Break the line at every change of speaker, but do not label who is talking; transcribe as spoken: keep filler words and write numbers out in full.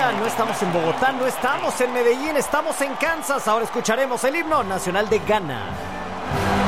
Guatemala, no estamos en Bogotá, no estamos en Medellín, estamos en Kansas. Ahora escucharemos el himno nacional de Ghana.